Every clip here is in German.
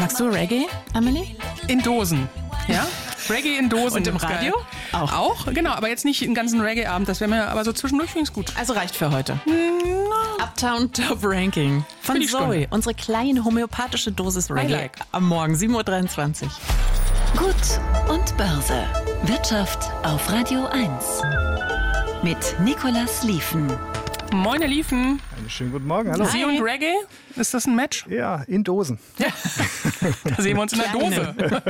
Magst du Reggae, Amelie? In Dosen, ja? Reggae in Dosen. Und im Radio? Auch, genau, aber jetzt nicht einen ganzen Reggae-Abend, das wäre mir aber so zwischendurch finde ich gut. Also reicht für heute. Uptown Top Ranking von Zoe, unsere kleine homöopathische Dosis Reggae am Morgen, 7.23 Uhr. Gut und Börse. Wirtschaft auf Radio 1. Mit Nicolas Lieven. Moin, ihr Liefen. Einen schönen guten Morgen, hallo. Sie und Reggae, ist das ein Match? Ja, in Dosen. Ja. Da sehen wir uns in der Dose.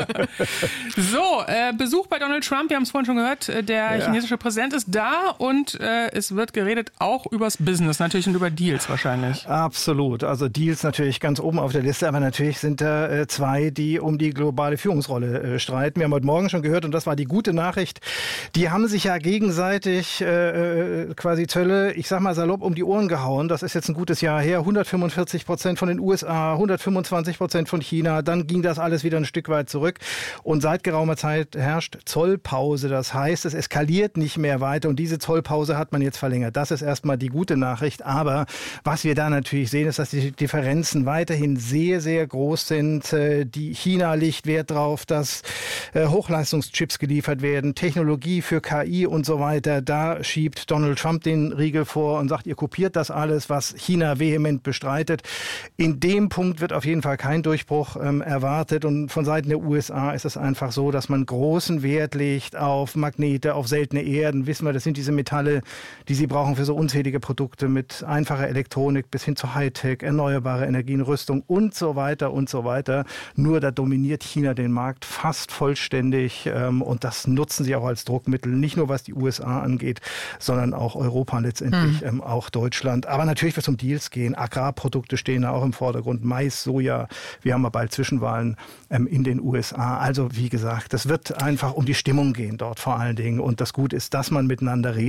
So, Besuch bei Donald Trump, wir haben es vorhin schon gehört, der chinesische Präsident ist da und es wird geredet auch übers Business natürlich und über Deals wahrscheinlich. Absolut, also Deals natürlich ganz oben auf der Liste, aber natürlich sind da zwei, die um die globale Führungsrolle streiten. Wir haben heute Morgen schon gehört und das war die gute Nachricht, die haben sich ja gegenseitig quasi Zölle, ich sag mal salopp, um die Ohren gehauen. Das ist jetzt ein gutes Jahr her, 145% von den USA, 125% von China, dann ging das alles wieder ein Stück weit zurück und seit geraumer Zeit herrscht Zollpause. Das heißt, es eskaliert nicht mehr weiter und diese Zollpause hat man jetzt verlängert. Das ist erstmal die gute Nachricht, aber was wir da natürlich sehen, ist, dass die Differenzen weiterhin sehr, sehr groß sind. Die China legt Wert darauf, dass Hochleistungschips geliefert werden, Technologie für KI und so weiter. Da schiebt Donald Trump den Riegel vor und sagt, ihr kopiert das alles, was China vehement bestreitet. In dem Punkt wird auf jeden Fall kein Durchbruch erwartet und von Seiten der USA ist es einfach so, dass man großen Wert legt auf Magnete, auf seltene Erden. Wissen wir, das sind diese Metalle, die sie brauchen für so unzählige Produkte mit einfacher Elektronik bis hin zu Hightech, erneuerbare Energien, Rüstung und so weiter und so weiter. Nur da dominiert China den Markt fast vollständig und das nutzen sie auch als Druckmittel, nicht nur was die USA angeht, sondern auch Europa letztendlich, auch Deutschland. Aber natürlich wird es um Deals gehen. Agrarprodukte stehen da auch im Vordergrund. Mais, Soja. Wir haben ja bald Zwischenwahlen in den USA. Also wie gesagt, es wird einfach um die Stimmung gehen dort vor allen Dingen. Und das Gute ist, dass man miteinander redet.